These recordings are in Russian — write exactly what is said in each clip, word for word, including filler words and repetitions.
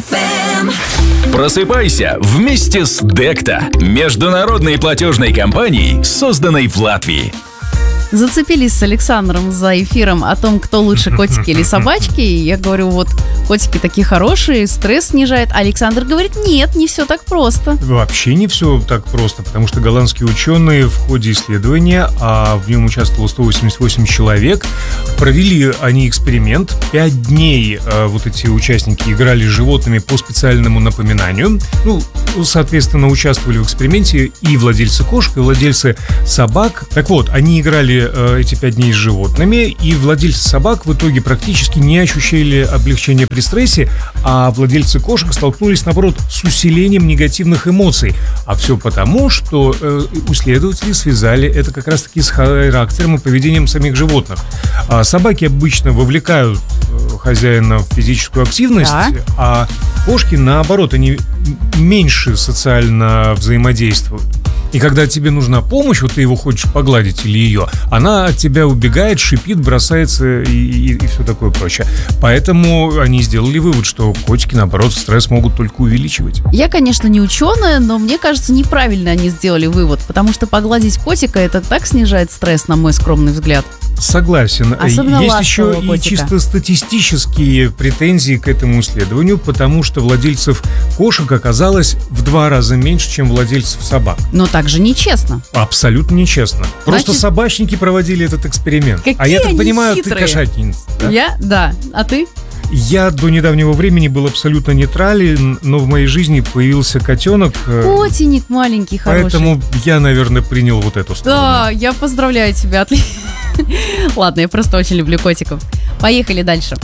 эф эм. Просыпайся вместе с Декта, международной платежной компанией, созданной в Латвии. Зацепились с Александром за эфиром о том, кто лучше, котики или собачки. И я говорю, вот котики такие хорошие, стресс снижает. А Александр говорит, нет, не все так просто. Вообще не все так просто, потому что голландские ученые в ходе исследования, а в нем участвовало сто восемьдесят восемь человек, провели они эксперимент. Пять дней а, вот эти участники играли с животными по специальному напоминанию. Ну, соответственно, участвовали в эксперименте и владельцы кошек, и владельцы собак. Так вот, они играли эти пять дней с животными, и владельцы собак в итоге практически не ощущали облегчения при стрессе, а владельцы кошек столкнулись, наоборот, с усилением негативных эмоций. А все потому, что э, исследователи связали это как раз-таки с характером и поведением самих животных. А собаки обычно вовлекают э, хозяина в физическую активность, да. А кошки, наоборот, они меньше социально взаимодействуют. И когда тебе нужна помощь, вот ты его хочешь погладить или ее, она от тебя убегает, шипит, бросается и, и, и все такое прочее. Поэтому они сделали вывод, что котики, наоборот, стресс могут только увеличивать. Я, конечно, не ученая, но мне кажется, неправильно они сделали вывод, потому что погладить котика — это так снижает стресс, на мой скромный взгляд. Согласен. Особенно есть еще и котика. Чисто статистические претензии к этому исследованию, потому что владельцев кошек оказалось в два раза меньше, чем владельцев собак. Но также нечестно. Абсолютно нечестно. Просто Значит, собачники проводили этот эксперимент. Какие а я так они понимаю, хитрые. Ты кошатница. Да? Я? Да. А ты? Я до недавнего времени был абсолютно нейтрален, но в моей жизни появился котенок. Котенек маленький, хороший. Поэтому я, наверное, принял вот эту сторону. Да, я поздравляю тебя. Ладно, я просто очень люблю котиков. Поехали дальше.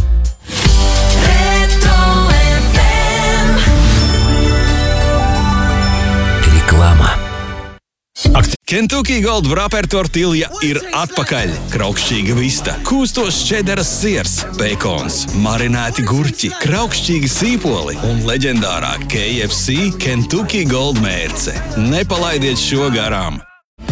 Реклама. Kentucky Gold Wrapper tortilja ir atpakaļ. Kraukšķīga vista, kūstos čederas siers, bekons, marinēti gurķi, kraukšķīgi sīpoli un leģendārā K F C Kentucky Gold mērce. Nepalaidiet šo garām!